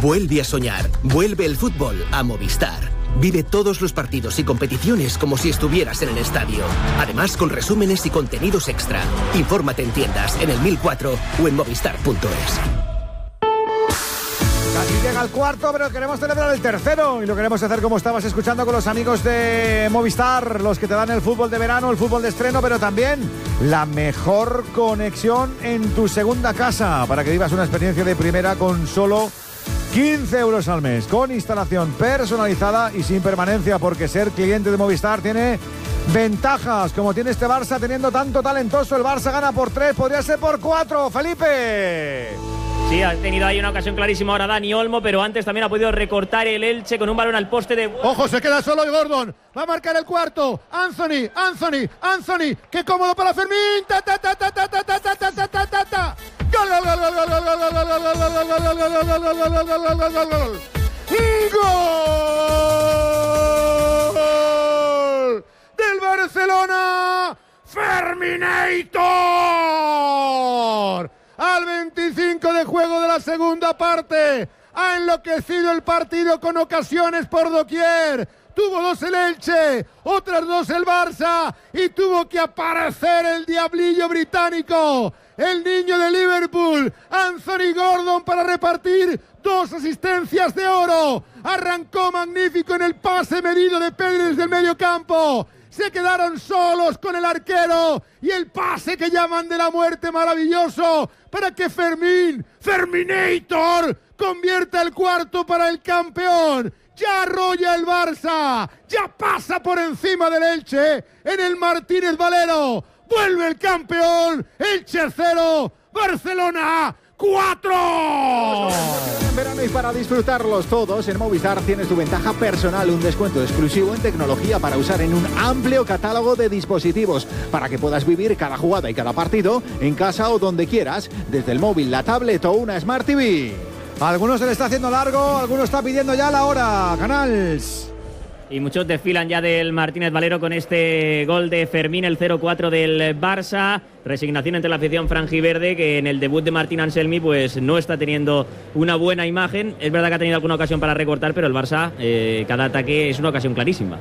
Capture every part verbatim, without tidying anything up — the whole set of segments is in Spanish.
Vuelve a soñar. Vuelve el fútbol a Movistar. Vive todos los partidos y competiciones como si estuvieras en el estadio. Además, con resúmenes y contenidos extra. Infórmate en tiendas, en el mil cuatro o en movistar punto es. Casi llega el cuarto, pero queremos celebrar el tercero. Y lo queremos hacer como estabas escuchando con los amigos de Movistar, los que te dan el fútbol de verano, el fútbol de estreno, pero también la mejor conexión en tu segunda casa, para que vivas una experiencia de primera con solo quince euros al mes, con instalación personalizada y sin permanencia, porque ser cliente de Movistar tiene ventajas, como tiene este Barça teniendo tanto talentoso. El Barça gana por tres, podría ser por cuatro. Felipe. Sí, ha tenido ahí una ocasión clarísima ahora Dani Olmo, pero antes también ha podido recortar el Elche con un balón al poste de... Ojo, se queda solo y Gordon va a marcar el cuarto. Anthony, Anthony, Anthony, qué cómodo para Fermín. Ta ta ta ta ta ta ta ta ta ta ta ta. ¡Gol, gol, gol, gol, gol, gol, gol, gol, gol, gol, gol! ¡Gol del Barcelona! ¡Ferminator! Al veinticinco de juego de la segunda parte, ha enloquecido el partido con ocasiones por doquier. Tuvo dos el Elche, otras dos el Barça, y tuvo que aparecer el diablillo británico, el niño de Liverpool, Anthony Gordon, para repartir dos asistencias de oro. Arrancó magnífico en el pase medido de Pedri desde el medio campo. Se quedaron solos con el arquero y el pase que llaman de la muerte maravilloso para que Fermín, Ferminator, convierta el cuarto para el campeón. Ya arrolla el Barça, ya pasa por encima del Elche en el Martínez Valero. Vuelve el campeón, Elche cero, Barcelona cuatro. En verano y para disfrutarlos todos, en Movistar tienes tu ventaja personal, un descuento exclusivo en tecnología para usar en un amplio catálogo de dispositivos, para que puedas vivir cada jugada y cada partido en casa o donde quieras, desde el móvil, la tablet o una Smart T V. A algunos se le está haciendo largo, algunos está pidiendo ya la hora. Canals. Y muchos desfilan ya del Martínez Valero con este gol de Fermín, el cero cuatro del Barça. Resignación entre la afición franjiverde, que en el debut de Martín Anselmi pues no está teniendo una buena imagen. Es verdad que ha tenido alguna ocasión para recortar, pero el Barça, eh, cada ataque es una ocasión clarísima.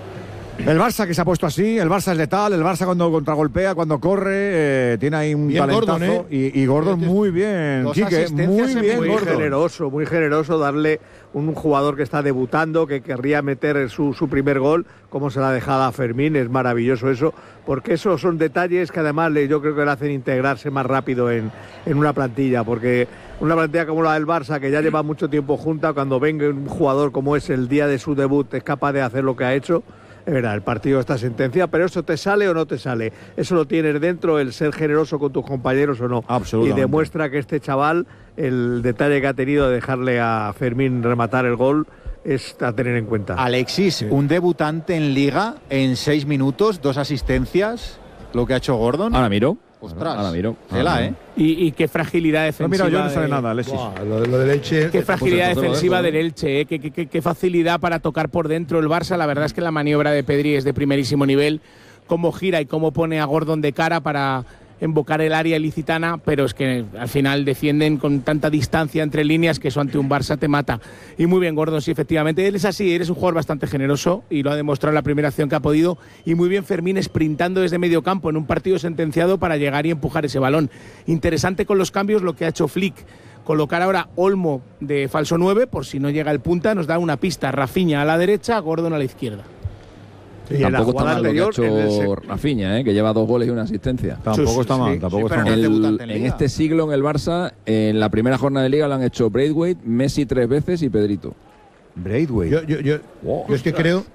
El Barça que se ha puesto así, el Barça es letal, el Barça cuando contragolpea, cuando corre, eh, tiene ahí un bien talentazo. Gordon, ¿eh? y, y Gordon muy bien, Quique, muy bien, muy Gordon. generoso, muy generoso darle un jugador que está debutando, que querría meter su, su primer gol, como se la ha dejado a Fermín. Es maravilloso eso, porque esos son detalles que además le, yo creo que le hacen integrarse más rápido en, en una plantilla, porque una plantilla como la del Barça, que ya lleva mucho tiempo junta, cuando venga un jugador como es el día de su debut, es capaz de hacer lo que ha hecho. Es verdad, el partido está sentenciado, pero eso te sale o no te sale. Eso lo tienes dentro, el ser generoso con tus compañeros o no. Absolutamente. Y demuestra que este chaval, el detalle que ha tenido de dejarle a Fermín rematar el gol, es a tener en cuenta. Alexis, sí. Un debutante en Liga en seis minutos, dos asistencias, lo que ha hecho Gordon. Ahora miro. Ostras, ahora miro. Tela, ¿eh? Y, y qué fragilidad defensiva. No, mira, yo no sabe de... nada, Alexis. Buah, lo, lo del Elche. Qué fragilidad pues defensiva dejo, del Elche, ¿eh? qué, qué, qué, qué facilidad para tocar por dentro el Barça. La verdad es que la maniobra de Pedri es de primerísimo nivel. Cómo gira y cómo pone a Gordon de cara para embocar el área ilicitana, pero es que al final defienden con tanta distancia entre líneas que eso ante un Barça te mata. Y muy bien Gordon, sí, efectivamente, él es así, él es un jugador bastante generoso y lo ha demostrado en la primera acción que ha podido, y muy bien Fermín sprintando desde medio campo en un partido sentenciado para llegar y empujar ese balón. Interesante con los cambios lo que ha hecho Flick, colocar ahora Olmo de falso nueve, por si no llega el punta, nos da una pista, Rafinha a la derecha, Gordon a la izquierda. Sí, tampoco está mal lo que ha hecho Rafinha, ¿eh? Que lleva dos goles y una asistencia. Tampoco sí, está mal, sí, tampoco sí, está mal. El, en, en este siglo en el Barça, en la primera jornada de Liga lo han hecho Braithwaite, Messi tres veces y Pedrito. Braithwaite. Yo, yo, yo, wow, yo es que creo...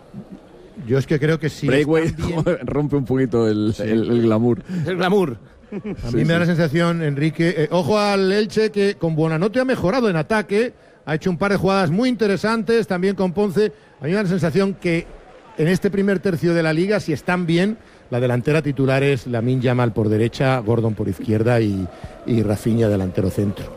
Yo es que creo que sí. Braithwaite rompe un poquito el, sí. el, el glamour. El glamour. A mí sí, me da sí. la sensación, Enrique... Eh, ojo al Elche, que con Buonanotte ha mejorado en ataque, ha hecho un par de jugadas muy interesantes, también con Ponce. A mí me da la sensación que en este primer tercio de la Liga, si están bien, la delantera titular es Lamine Yamal por derecha, Gordon por izquierda y, y Rafinha delantero centro.